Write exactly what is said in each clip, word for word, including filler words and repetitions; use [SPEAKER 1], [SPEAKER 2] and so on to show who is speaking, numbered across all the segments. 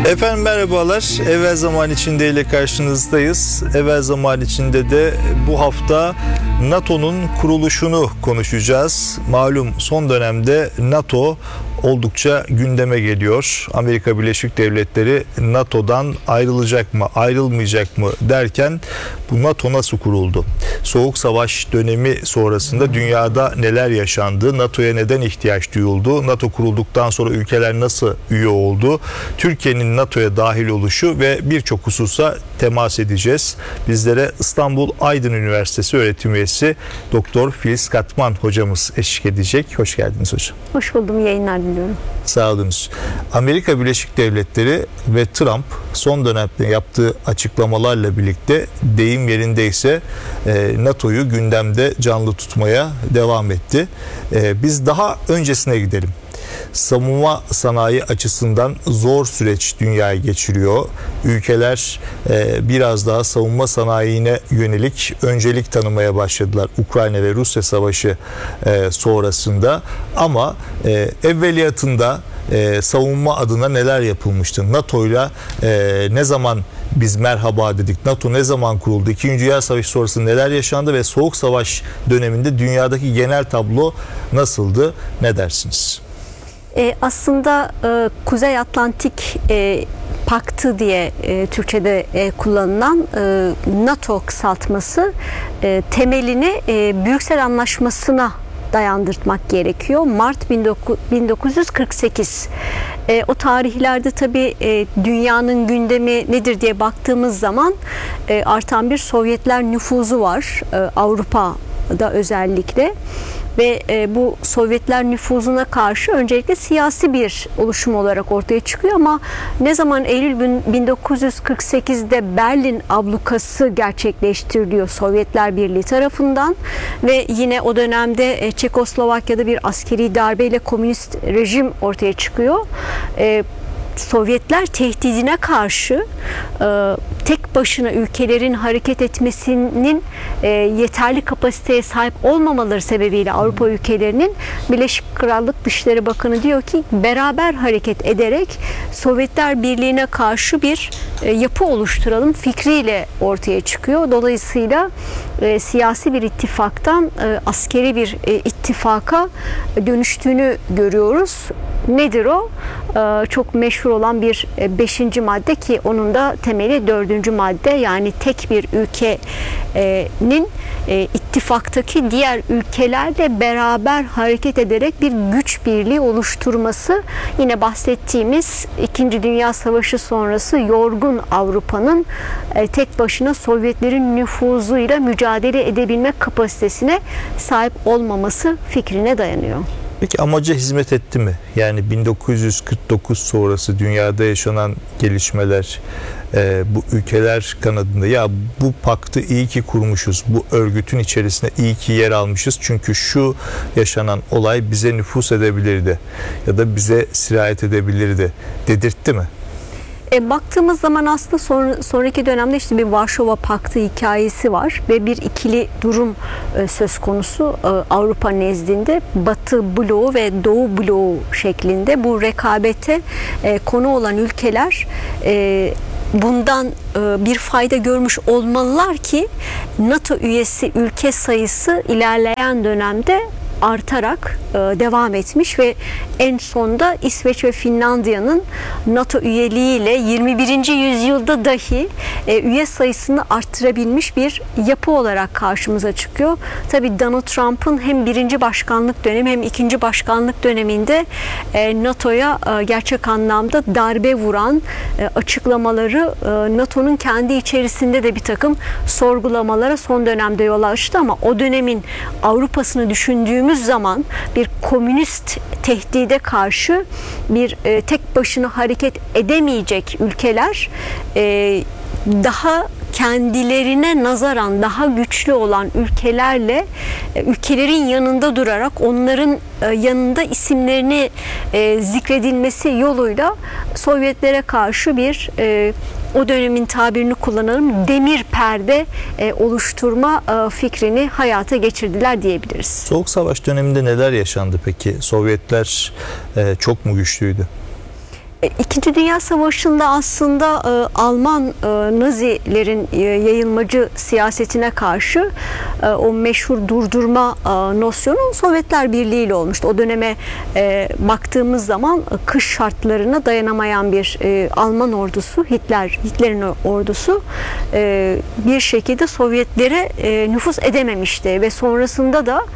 [SPEAKER 1] Efendim merhabalar. Evvel Zaman içinde ile karşınızdayız. Evvel Zaman içinde de bu hafta NATO'nun kuruluşunu konuşacağız. Malum son dönemde NATO oldukça gündeme geliyor. Amerika Birleşik Devletleri NATO'dan ayrılacak mı, ayrılmayacak mı derken bu NATO nasıl kuruldu? Soğuk Savaş dönemi sonrasında dünyada neler yaşandı? NATO'ya neden ihtiyaç duyuldu? NATO kurulduktan sonra ülkeler nasıl üye oldu? Türkiye'nin NATO'ya dahil oluşu ve birçok hususa temas edeceğiz. Bizlere İstanbul Aydın Üniversitesi öğretim üyesi Doktor Filiz Katman hocamız eşlik edecek. Hoş geldiniz hocam.
[SPEAKER 2] Hoş buldum, yayınlar diliyorum.
[SPEAKER 1] Sağ olunuz. Amerika Birleşik Devletleri ve Trump son dönemde yaptığı açıklamalarla birlikte deyim yerindeyse NATO'yu gündemde canlı tutmaya devam etti. Biz daha öncesine gidelim. Savunma sanayi açısından zor süreç dünyayı geçiriyor. Ülkeler e, biraz daha savunma sanayine yönelik öncelik tanımaya başladılar Ukrayna ve Rusya savaşı e, sonrasında. Ama e, evveliyatında e, savunma adına neler yapılmıştı? NATO'yla e, ne zaman biz merhaba dedik? NATO ne zaman kuruldu? İkinci Dünya Savaşı sonrası neler yaşandı ve Soğuk Savaş döneminde dünyadaki genel tablo nasıldı? Ne dersiniz?
[SPEAKER 2] E, aslında e, Kuzey Atlantik e, Paktı diye e, Türkçe'de e, kullanılan e, NATO kısaltması e, temelini e, Brüksel Anlaşması'na dayandırmak gerekiyor. Mart bin dokuz yüz kırk sekiz. E, o tarihlerde tabii e, dünyanın gündemi nedir diye baktığımız zaman e, artan bir Sovyetler nüfuzu var. E, Avrupa'da özellikle. Ve e, bu Sovyetler nüfuzuna karşı öncelikle siyasi bir oluşum olarak ortaya çıkıyor ama ne zaman Eylül bin dokuz yüz kırk sekizde Berlin ablukası gerçekleştiriliyor Sovyetler Birliği tarafından ve yine o dönemde e, Çekoslovakya'da bir askeri darbeyle komünist rejim ortaya çıkıyor. E, Sovyetler tehdidine karşı e, tek başına ülkelerin hareket etmesinin e, yeterli kapasiteye sahip olmamaları sebebiyle Avrupa ülkelerinin Birleşik Krallık Dışişleri Bakanı diyor ki beraber hareket ederek Sovyetler Birliği'ne karşı bir e, yapı oluşturalım fikriyle ortaya çıkıyor. Dolayısıyla e, siyasi bir ittifaktan e, askeri bir e, ittifaka dönüştüğünü görüyoruz. Nedir o? Ee, çok meşhur olan bir beşinci madde ki onun da temeli dördüncü madde, yani tek bir ülkenin e, ittifaktaki diğer ülkelerle beraber hareket ederek bir güç birliği oluşturması. Yine bahsettiğimiz İkinci Dünya Savaşı sonrası yorgun Avrupa'nın e, tek başına Sovyetlerin nüfuzuyla mücadele edebilme kapasitesine sahip olmaması fikrine dayanıyor.
[SPEAKER 1] Peki amaca hizmet etti mi? Yani bin dokuz yüz kırk dokuz sonrası dünyada yaşanan gelişmeler e, bu ülkeler kanadında ya bu paktı iyi ki kurmuşuz, bu örgütün içerisinde iyi ki yer almışız çünkü şu yaşanan olay bize nüfuz edebilirdi ya da bize sirayet edebilirdi dedirtti mi?
[SPEAKER 2] E, baktığımız zaman aslında son, sonraki dönemde işte bir Varşova Paktı hikayesi var ve bir ikili durum e, söz konusu e, Avrupa nezdinde Batı bloğu ve Doğu bloğu şeklinde bu rekabete e, konu olan ülkeler e, bundan e, bir fayda görmüş olmalılar ki NATO üyesi ülke sayısı ilerleyen dönemde artarak e, devam etmiş ve en sonda İsveç ve Finlandiya'nın NATO üyeliğiyle yirmi birinci yüzyılda dahi e, üye sayısını arttırabilmiş bir yapı olarak karşımıza çıkıyor. Tabii Donald Trump'ın hem birinci başkanlık dönemi hem ikinci başkanlık döneminde e, NATO'ya e, gerçek anlamda darbe vuran e, açıklamaları e, NATO'nun kendi içerisinde de bir takım sorgulamalara son dönemde yol açtı ama o dönemin Avrupa'sını düşündüğümüz zaman bir komünist tehdide karşı bir e, tek başına hareket edemeyecek ülkeler e, daha kendilerine nazaran daha güçlü olan ülkelerle e, ülkelerin yanında durarak onların e, yanında isimlerini e, zikredilmesi yoluyla Sovyetlere karşı bir e, o dönemin tabirini kullanalım, demir perde e, oluşturma e, fikrini hayata geçirdiler diyebiliriz.
[SPEAKER 1] Soğuk Savaş döneminde neler yaşandı peki? Sovyetler e, çok mu güçlüydü?
[SPEAKER 2] İkinci Dünya Savaşı'nda aslında e, Alman e, Nazilerin e, yayılmacı siyasetine karşı e, o meşhur durdurma e, nosyonu Sovyetler Birliği ile olmuştu. O döneme e, baktığımız zaman e, kış şartlarına dayanamayan bir e, Alman ordusu, Hitler, Hitler'in ordusu e, bir şekilde Sovyetlere e, nüfuz edememişti ve sonrasında da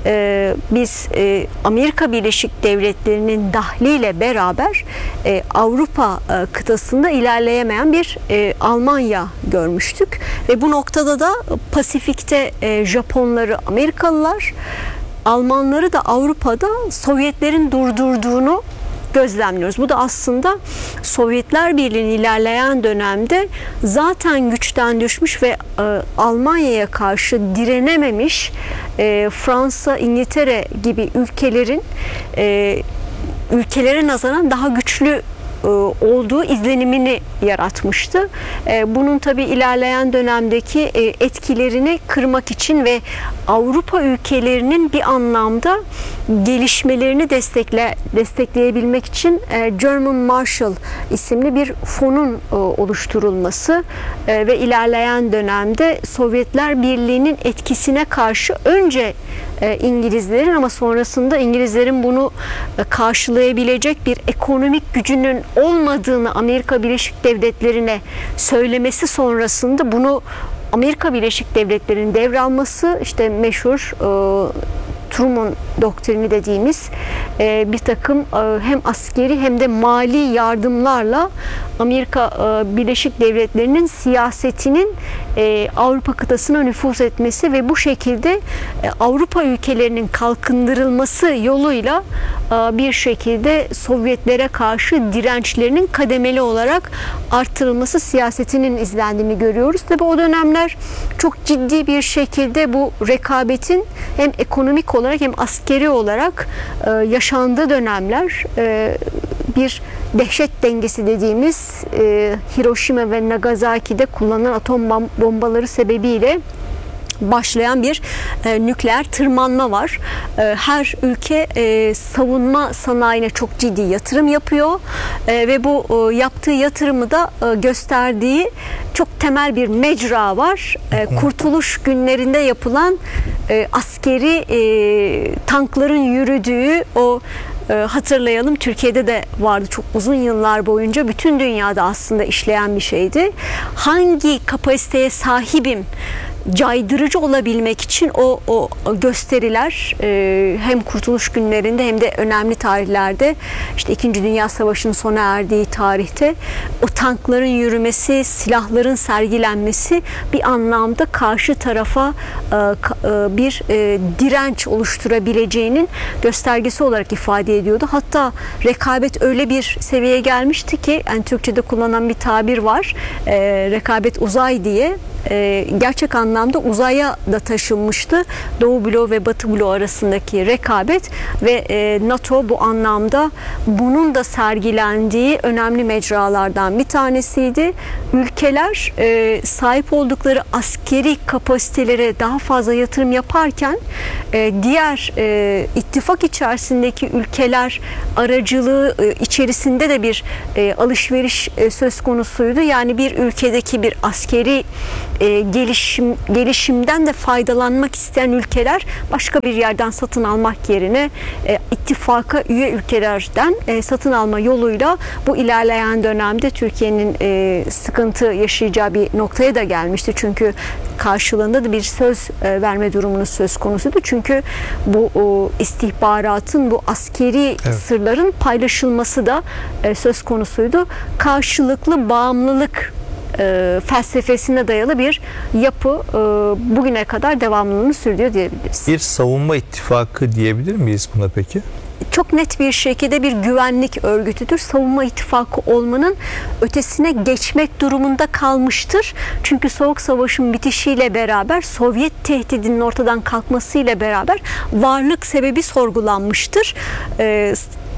[SPEAKER 2] e, biz e, Amerika Birleşik Devletleri'nin dahliyle beraber e, Avrupa e, kıtasında ilerleyemeyen bir e, Almanya görmüştük ve bu noktada da Pasifik'te e, Japonları Amerikalılar, Almanları da Avrupa'da Sovyetlerin durdurduğunu gözlemliyoruz. Bu da aslında Sovyetler Birliği'nin ilerleyen dönemde zaten güçten düşmüş ve e, Almanya'ya karşı direnememiş e, Fransa, İngiltere gibi ülkelerin e, ülkelere nazaran daha güçlü olduğu izlenimini yaratmıştı. Bunun tabii ilerleyen dönemdeki etkilerini kırmak için ve Avrupa ülkelerinin bir anlamda gelişmelerini destekle, destekleyebilmek için German Marshall isimli bir fonun oluşturulması ve ilerleyen dönemde Sovyetler Birliği'nin etkisine karşı önce İngilizlerin ama sonrasında İngilizlerin bunu karşılayabilecek bir ekonomik gücünün olmadığını Amerika Birleşik Devletleri'ne söylemesi sonrasında bunu Amerika Birleşik Devletleri'nin devralması, işte meşhur e, Truman doktrini dediğimiz e, bir takım e, hem askeri hem de mali yardımlarla Amerika e, Birleşik Devletleri'nin siyasetinin e, Avrupa kıtasına nüfuz etmesi ve bu şekilde e, Avrupa ülkelerinin kalkındırılması yoluyla e, bir şekilde Sovyetlere karşı dirençlerinin kademeli olarak artırılması siyasetinin izlendiğini görüyoruz. Tabii o dönemler çok ciddi bir şekilde bu rekabetin hem ekonomik olarak hem askeri olarak e, yaşandığı dönemler, e, bir dehşet dengesi dediğimiz e, Hiroşima ve Nagasaki'de kullanılan atom bombaları sebebiyle başlayan bir e, nükleer tırmanma var. E, her ülke e, savunma sanayine çok ciddi yatırım yapıyor e, ve bu e, yaptığı yatırımı da e, gösterdiği çok temel bir mecra var. E, kurtuluş günlerinde yapılan e, askeri e, tankların yürüdüğü o e, hatırlayalım, Türkiye'de de vardı çok uzun yıllar boyunca, bütün dünyada aslında işleyen bir şeydi. Hangi kapasiteye sahibim caydırıcı olabilmek için o, o gösteriler e, hem kurtuluş günlerinde hem de önemli tarihlerde, işte İkinci Dünya Savaşı'nın sona erdiği tarihte o tankların yürümesi, silahların sergilenmesi bir anlamda karşı tarafa e, e, bir e, direnç oluşturabileceğinin göstergesi olarak ifade ediyordu. Hatta rekabet öyle bir seviyeye gelmişti ki, yani Türkçe'de kullanılan bir tabir var, e, rekabet uzay diye. E, gerçek anlamda uzaya da taşınmıştı Doğu bloğu ve Batı bloğu arasındaki rekabet ve e, NATO bu anlamda bunun da sergilendiği önemli mecralardan bir tanesiydi. Ülkeler e, sahip oldukları askeri kapasitelere daha fazla yatırım yaparken e, diğer e, ittifak içerisindeki ülkeler aracılığı e, içerisinde de bir e, alışveriş e, söz konusuydu. Yani bir ülkedeki bir askeri E, gelişim gelişimden de faydalanmak isteyen ülkeler başka bir yerden satın almak yerine e, ittifaka üye ülkelerden e, satın alma yoluyla bu ilerleyen dönemde Türkiye'nin e, sıkıntı yaşayacağı bir noktaya da gelmişti. Çünkü karşılığında da bir söz e, verme durumunun söz konusuydu. Çünkü bu o, istihbaratın, bu askeri evet. sırların paylaşılması da e, söz konusuydu. Karşılıklı bağımlılık E, felsefesine dayalı bir yapı e, bugüne kadar devamlılığını sürdürüyor diyebiliriz.
[SPEAKER 1] Bir savunma ittifakı diyebilir miyiz buna peki?
[SPEAKER 2] Çok net bir şekilde bir güvenlik örgütüdür. Savunma ittifakı olmanın ötesine geçmek durumunda kalmıştır. Çünkü Soğuk Savaş'ın bitişiyle beraber, Sovyet tehdidinin ortadan kalkmasıyla beraber varlık sebebi sorgulanmıştır. Ee,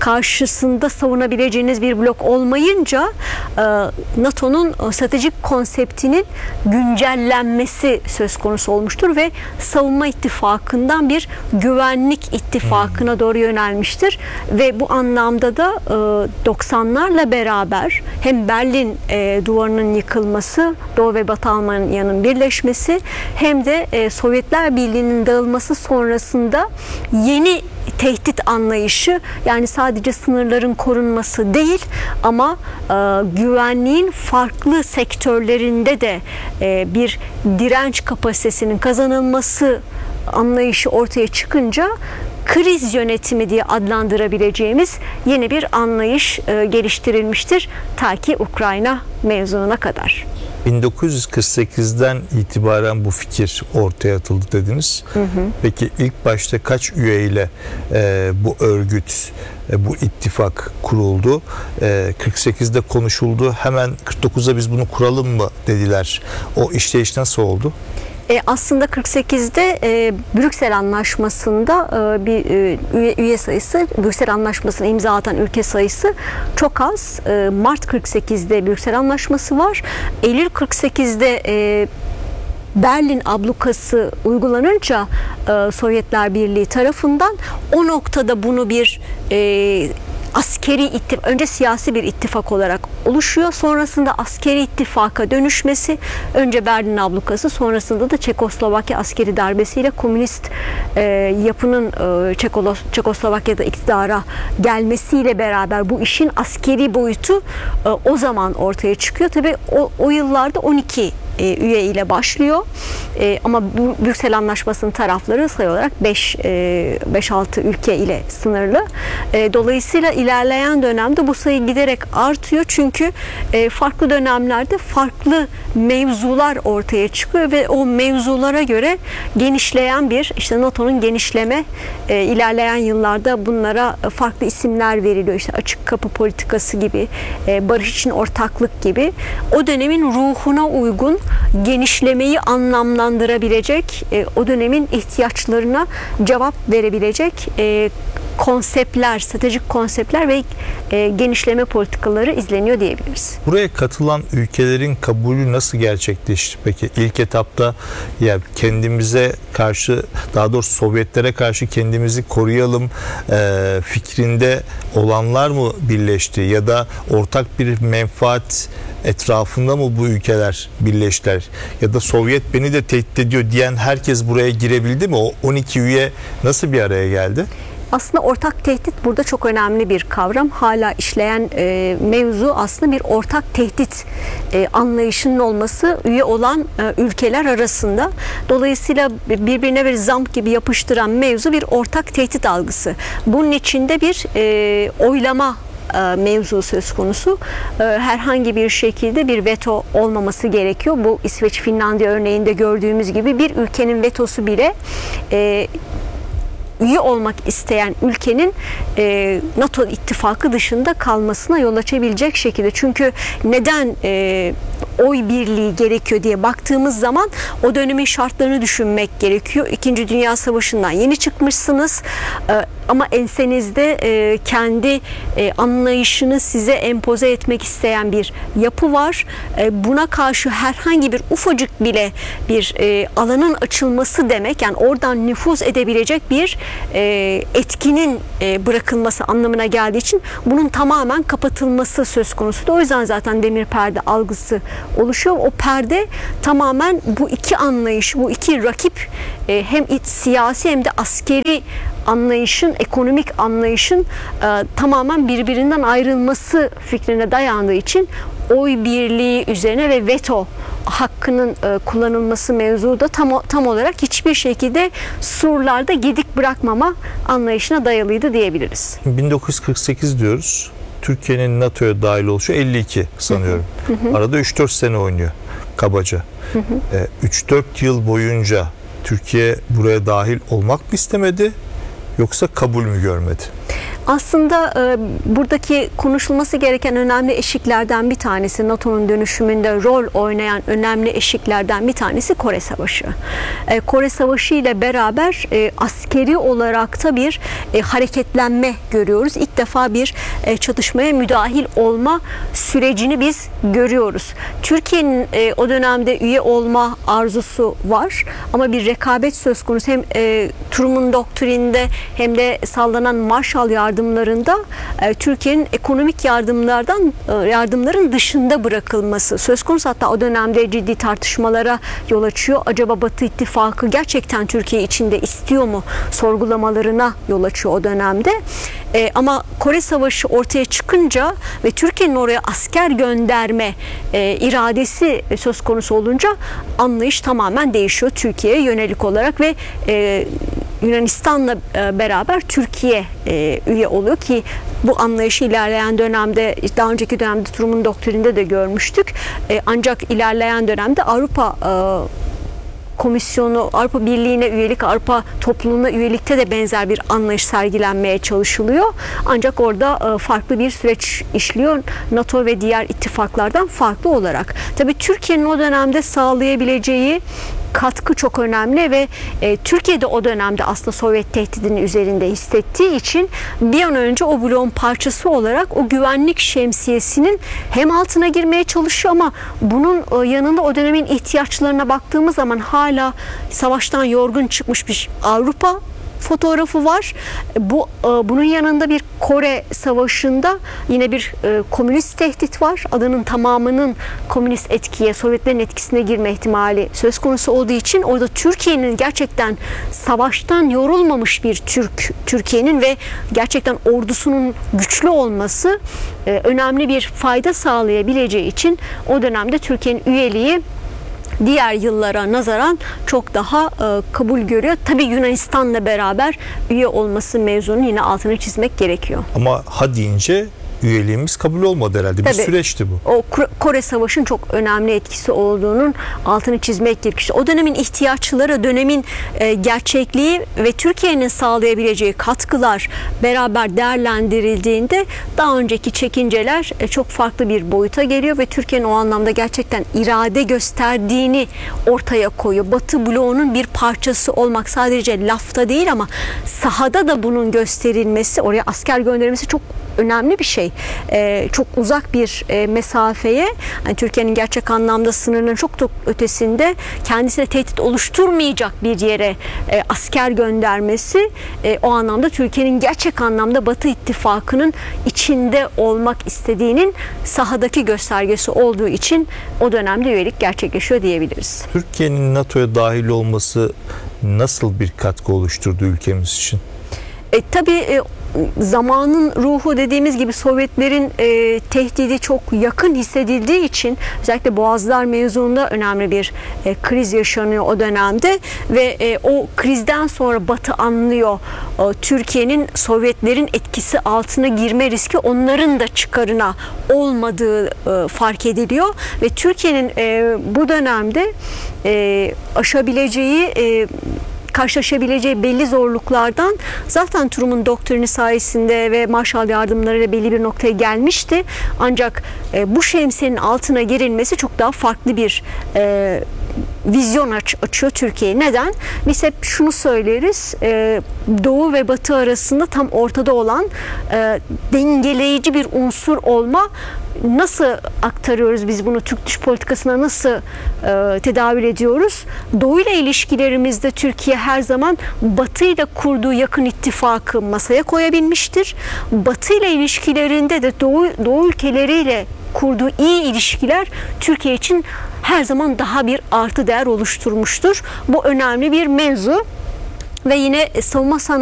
[SPEAKER 2] karşısında savunabileceğiniz bir blok olmayınca e, NATO'nun stratejik konseptinin güncellenmesi söz konusu olmuştur ve savunma ittifakından bir güvenlik ittifakına doğru yönelmiştir ve bu anlamda da e, doksanlarla beraber hem Berlin e, duvarının yıkılması, Doğu ve Batı Almanya'nın birleşmesi hem de e, Sovyetler Birliği'nin dağılması sonrasında yeni tehdit anlayışı, yani sadece sınırların korunması değil ama e, güvenliğin farklı sektörlerinde de e, bir direnç kapasitesinin kazanılması anlayışı ortaya çıkınca kriz yönetimi diye adlandırabileceğimiz yeni bir anlayış e, geliştirilmiştir ta ki Ukrayna mevzuna kadar.
[SPEAKER 1] bin dokuz yüz kırk sekizden itibaren bu fikir ortaya atıldı dediniz. Hı hı. Peki ilk başta kaç üyeyle e, bu örgüt, e, bu ittifak kuruldu? E, kırk sekizde konuşuldu. Hemen kırk dokuzda biz bunu kuralım mı dediler. O işleyiş nasıl oldu?
[SPEAKER 2] E, aslında kırk sekizde e, Brüksel Anlaşması'nda e, bir e, üye, üye sayısı, Brüksel Anlaşması'na imza atan ülke sayısı çok az. E, Mart kırk sekizde Brüksel Anlaşması var. Eylül kırk sekizde e, Berlin ablukası uygulanınca e, Sovyetler Birliği tarafından o noktada bunu bir e, askeri ittifak, önce siyasi bir ittifak olarak oluşuyor. Sonrasında askeri ittifaka dönüşmesi, önce Berlin ablukası, sonrasında da Çekoslovakya askeri darbesiyle komünist e, yapının e, Çekolo, Çekoslovakya'da iktidara gelmesiyle beraber bu işin askeri boyutu e, o zaman ortaya çıkıyor. Tabii o, o yıllarda on iki E, üye ile başlıyor. E, ama Brüksel Anlaşması'nın tarafları sayı olarak beş altı ülke ile sınırlı. E, dolayısıyla ilerleyen dönemde bu sayı giderek artıyor. Çünkü e, farklı dönemlerde farklı mevzular ortaya çıkıyor ve o mevzulara göre genişleyen bir, işte NATO'nun genişleme, e, ilerleyen yıllarda bunlara farklı isimler veriliyor. İşte açık kapı politikası gibi, e, barış için ortaklık gibi. O dönemin ruhuna uygun genişlemeyi anlamlandırabilecek, e, o dönemin ihtiyaçlarına cevap verebilecek e, konseptler, stratejik konseptler ve e, genişleme politikaları izleniyor diyebiliriz.
[SPEAKER 1] Buraya katılan ülkelerin kabulü nasıl gerçekleşti? Peki ilk etapta ya kendimize karşı, daha doğrusu Sovyetlere karşı kendimizi koruyalım e, fikrinde olanlar mı birleşti ya da ortak bir menfaat etrafında mı bu ülkeler birleştiler? Ya da Sovyet beni de tehdit ediyor diyen herkes buraya girebildi mi? O on iki üye nasıl bir araya geldi?
[SPEAKER 2] Aslında ortak tehdit burada çok önemli bir kavram. Hala işleyen e, mevzu aslında bir ortak tehdit e, anlayışının olması üye olan e, ülkeler arasında. Dolayısıyla birbirine bir zamp gibi yapıştıran mevzu bir ortak tehdit algısı. Bunun içinde bir e, oylama mevzu söz konusu. Herhangi bir şekilde bir veto olmaması gerekiyor. Bu İsveç-Finlandiya örneğinde gördüğümüz gibi bir ülkenin vetosu bile e, üye olmak isteyen ülkenin e, NATO ittifakı dışında kalmasına yol açabilecek şekilde. Çünkü neden e, oy birliği gerekiyor diye baktığımız zaman o dönemin şartlarını düşünmek gerekiyor. İkinci Dünya Savaşı'ndan yeni çıkmışsınız e, ama ensenizde e, kendi e, anlayışını size empoze etmek isteyen bir yapı var. E, buna karşı herhangi bir ufacık bile bir e, alanın açılması demek, yani oradan nüfuz edebilecek bir e, etkinin e, bırakılması anlamına geldiği için bunun tamamen kapatılması söz konusu. O yüzden zaten demir perde algısı oluşuyor. O perde tamamen bu iki anlayış, bu iki rakip e, hem iç, siyasi hem de askeri anlayışın, ekonomik anlayışın e, tamamen birbirinden ayrılması fikrine dayandığı için oy birliği üzerine ve veto hakkının e, kullanılması mevzu da tam, tam olarak hiçbir şekilde surlarda gedik bırakmama anlayışına dayalıydı diyebiliriz.
[SPEAKER 1] bin dokuz yüz kırk sekiz diyoruz. Türkiye'nin NATO'ya dahil oluşu elli iki sanıyorum. Hı hı. Arada üç dört sene oynuyor kabaca. Hı hı. E, üç dört yıl boyunca Türkiye buraya dahil olmak mı istemedi yoksa kabul mü görmedi?
[SPEAKER 2] Aslında e, buradaki konuşulması gereken önemli eşiklerden bir tanesi, NATO'nun dönüşümünde rol oynayan önemli eşiklerden bir tanesi Kore Savaşı. E, Kore Savaşı ile beraber e, askeri olarak da bir e, hareketlenme görüyoruz. İlk defa bir e, çatışmaya müdahil olma sürecini biz görüyoruz. Türkiye'nin e, o dönemde üye olma arzusu var ama bir rekabet söz konusu. Hem e, Truman doktrinde hem de sallanan Marshall yardımlarında e, Türkiye'nin ekonomik yardımlardan e, yardımların dışında bırakılması söz konusu. Hatta o dönemde ciddi tartışmalara yol açıyor. Acaba Batı İttifakı gerçekten Türkiye içinde istiyor mu sorgulamalarına yol açıyor o dönemde. E, ama Kore Savaşı ortaya çıkınca ve Türkiye'nin oraya asker gönderme e, iradesi söz konusu olunca anlayış tamamen değişiyor Türkiye'ye yönelik olarak ve e, Yunanistan'la beraber Türkiye e, üye oluyor ki bu anlayışı ilerleyen dönemde, daha önceki dönemde Truman doktrinde de görmüştük. E, ancak ilerleyen dönemde Avrupa e, Komisyonu, Avrupa Birliği'ne üyelik, Avrupa topluluğuna üyelikte de benzer bir anlayış sergilenmeye çalışılıyor. Ancak orada farklı bir süreç işliyor. NATO ve diğer ittifaklardan farklı olarak. Tabii Türkiye'nin o dönemde sağlayabileceği katkı çok önemli ve e, Türkiye'de o dönemde aslında Sovyet tehdidini üzerinde hissettiği için bir an önce o bloğun parçası olarak o güvenlik şemsiyesinin hem altına girmeye çalışıyor ama bunun e, yanında o dönemin ihtiyaçlarına baktığımız zaman hala savaştan yorgun çıkmış bir Avrupa fotoğrafı var. Bu bunun yanında bir Kore Savaşı'nda yine bir e, komünist tehdit var. Adanın tamamının komünist etkiye, Sovyetlerin etkisine girme ihtimali söz konusu olduğu için orada Türkiye'nin gerçekten savaştan yorulmamış bir Türk Türkiye'nin ve gerçekten ordusunun güçlü olması e, önemli bir fayda sağlayabileceği için o dönemde Türkiye'nin üyeliği diğer yıllara nazaran çok daha e, kabul görüyor. Tabii Yunanistan'la beraber üye olması mevzunun yine altını çizmek gerekiyor.
[SPEAKER 1] Ama ha deyince üyeliğimiz kabul olmadı herhalde.
[SPEAKER 2] Tabii,
[SPEAKER 1] bir süreçti bu.
[SPEAKER 2] O Kore Savaşı'nın çok önemli etkisi olduğunun altını çizmek gerekiyor. O dönemin ihtiyaçları, dönemin e, gerçekliği ve Türkiye'nin sağlayabileceği katkılar beraber değerlendirildiğinde daha önceki çekinceler e, çok farklı bir boyuta geliyor ve Türkiye'nin o anlamda gerçekten irade gösterdiğini ortaya koyuyor. Batı bloğunun bir parçası olmak sadece lafta değil ama sahada da bunun gösterilmesi, oraya asker gönderilmesi çok önemli bir şey. Ee, çok uzak bir e, mesafeye, yani Türkiye'nin gerçek anlamda sınırının çok çok ötesinde kendisine tehdit oluşturmayacak bir yere e, asker göndermesi e, o anlamda Türkiye'nin gerçek anlamda Batı İttifakı'nın içinde olmak istediğinin sahadaki göstergesi olduğu için o dönemde üyelik gerçekleşiyor diyebiliriz.
[SPEAKER 1] Türkiye'nin NATO'ya dahil olması nasıl bir katkı oluşturdu ülkemiz için?
[SPEAKER 2] E, tabii e, zamanın ruhu dediğimiz gibi Sovyetlerin e, tehdidi çok yakın hissedildiği için özellikle Boğazlar mevzuunda önemli bir e, kriz yaşanıyor o dönemde ve e, o krizden sonra Batı anlıyor e, Türkiye'nin Sovyetlerin etkisi altına girme riski onların da çıkarına olmadığı e, fark ediliyor ve Türkiye'nin e, bu dönemde e, aşabileceği e, karşılaşabileceği belli zorluklardan zaten Truman doktrini sayesinde ve Marshall yardımlarıyla belli bir noktaya gelmişti. Ancak e, bu şemsiyenin altına girilmesi çok daha farklı bir e, vizyon aç, açıyor Türkiye'ye. Neden? Biz hep şunu söyleriz, e, Doğu ve Batı arasında tam ortada olan e, dengeleyici bir unsur olma. Nasıl aktarıyoruz biz bunu, Türk dış politikasına nasıl e, tedavül ediyoruz? Doğu ile ilişkilerimizde Türkiye her zaman Batı ile kurduğu yakın ittifakı masaya koyabilmiştir. Batı ile ilişkilerinde de Doğu, Doğu ülkeleriyle kurduğu iyi ilişkiler Türkiye için her zaman daha bir artı değer oluşturmuştur. Bu önemli bir mevzu ve yine savunma sanayi